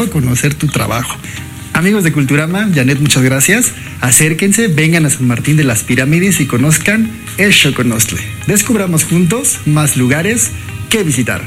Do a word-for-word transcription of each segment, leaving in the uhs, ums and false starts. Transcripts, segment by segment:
conocer tu trabajo. Amigos de Culturama, Janet, muchas gracias. Acérquense, vengan a San Martín de las Pirámides y conozcan el Xoconostle. Descubramos juntos más lugares que visitar.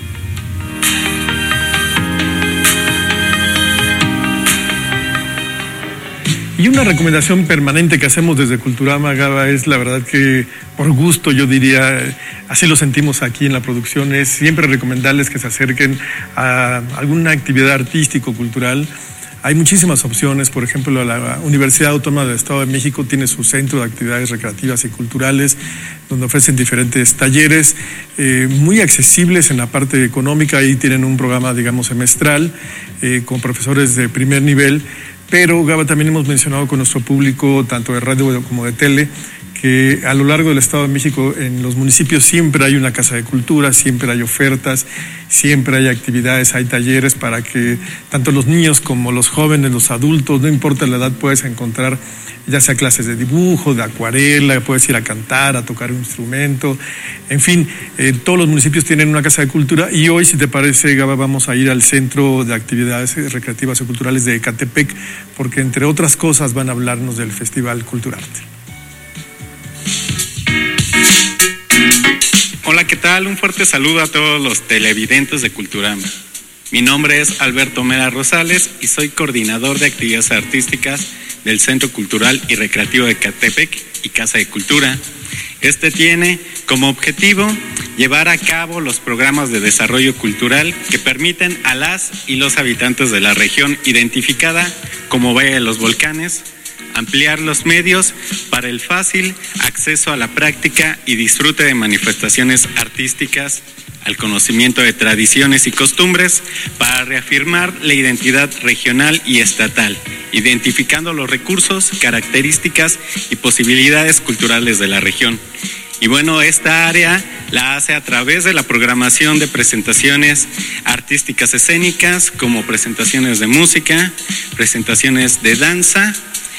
Y una recomendación permanente que hacemos desde Culturama, Gaba, es la verdad que por gusto, yo diría, así lo sentimos aquí en la producción, es siempre recomendarles que se acerquen a alguna actividad artístico-cultural. Hay muchísimas opciones, por ejemplo, la Universidad Autónoma del Estado de México tiene su centro de actividades recreativas y culturales, donde ofrecen diferentes talleres eh, muy accesibles en la parte económica. Ahí tienen un programa, digamos, semestral eh, con profesores de primer nivel. Pero, Gaba, también hemos mencionado con nuestro público, tanto de radio como de tele, que a lo largo del Estado de México, en los municipios siempre hay una casa de cultura, siempre hay ofertas, siempre hay actividades, hay talleres para que tanto los niños como los jóvenes, los adultos, no importa la edad, puedes encontrar ya sea clases de dibujo, de acuarela, puedes ir a cantar, a tocar un instrumento, en fin, eh, todos los municipios tienen una casa de cultura y hoy, si te parece, Gaba, vamos a ir al Centro de Actividades Recreativas y Culturales de Ecatepec, porque entre otras cosas van a hablarnos del Festival Culturarte. Hola, ¿qué tal? Un fuerte saludo a todos los televidentes de Culturama. Mi nombre es Alberto Mera Rosales y soy coordinador de actividades artísticas del Centro Cultural y Recreativo de Ecatepec y Casa de Cultura. Este tiene como objetivo llevar a cabo los programas de desarrollo cultural que permiten a las y los habitantes de la región identificada como Valle de los Volcanes ampliar los medios para el fácil acceso a la práctica y disfrute de manifestaciones artísticas, al conocimiento de tradiciones y costumbres, para reafirmar la identidad regional y estatal, identificando los recursos, características y posibilidades culturales de la región. Y bueno, esta área la hace a través de la programación de presentaciones artísticas escénicas, como presentaciones de música, presentaciones de danza,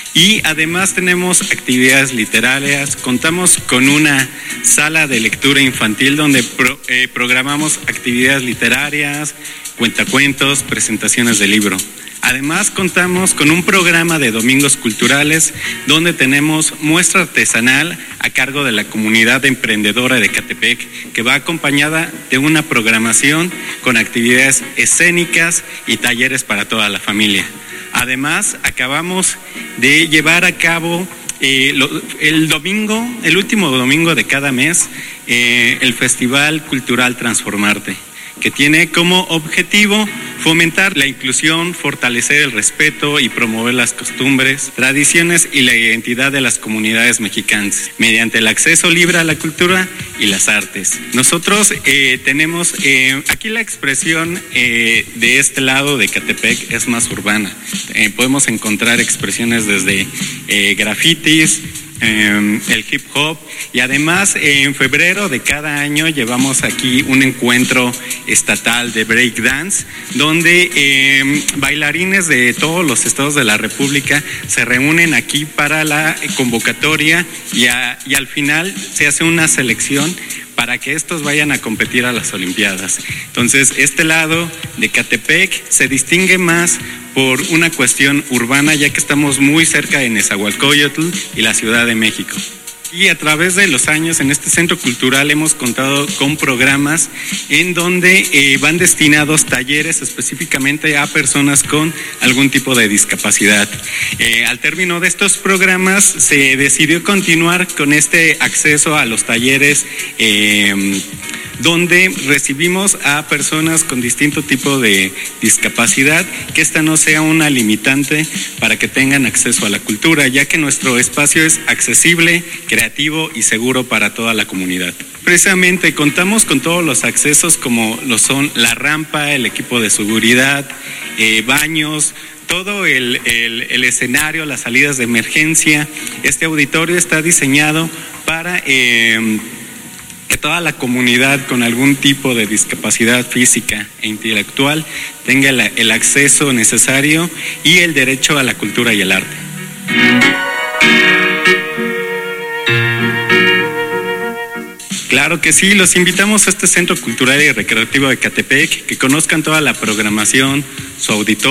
y además tenemos actividades literarias. Contamos con una sala de lectura infantil donde pro, eh, programamos actividades literarias, cuentacuentos, presentaciones de libro. Además contamos con un programa de domingos culturales donde tenemos muestra artesanal a cargo de la comunidad emprendedora de Ecatepec, que va acompañada de una programación con actividades escénicas y talleres para toda la familia. Además, acabamos de llevar a cabo eh, lo, el domingo, el último domingo de cada mes, eh, el Festival Cultural Transformarte, que tiene como objetivo fomentar la inclusión, fortalecer el respeto y promover las costumbres, tradiciones y la identidad de las comunidades mexicanas, mediante el acceso libre a la cultura y las artes. Nosotros eh, tenemos, eh, aquí la expresión eh, de este lado de Ecatepec es más urbana. Eh, podemos encontrar expresiones desde eh, grafitis, Eh, el hip hop, y además eh, en febrero de cada año llevamos aquí un encuentro estatal de break dance donde eh, bailarines de todos los estados de la República se reúnen aquí para la convocatoria y, a, y al final se hace una selección para que estos vayan a competir a las Olimpiadas. Entonces, este lado de Ecatepec se distingue más por una cuestión urbana, ya que estamos muy cerca de Nezahualcóyotl y la Ciudad de México. Y a través de los años en este centro cultural hemos contado con programas en donde eh, van destinados talleres específicamente a personas con algún tipo de discapacidad. Eh, al término de estos programas se decidió continuar con este acceso a los talleres eh, donde recibimos a personas con distinto tipo de discapacidad, que esta no sea una limitante para que tengan acceso a la cultura, ya que nuestro espacio es accesible, creativo y seguro para toda la comunidad. Precisamente contamos con todos los accesos como lo son la rampa, el equipo de seguridad, eh, baños, todo el, el, el escenario, las salidas de emergencia. Este auditorio está diseñado para Eh, que toda la comunidad con algún tipo de discapacidad física e intelectual tenga el, el acceso necesario y el derecho a la cultura y el arte. Claro que sí, los invitamos a este Centro Cultural y Recreativo de Ecatepec, que conozcan toda la programación, su auditorio.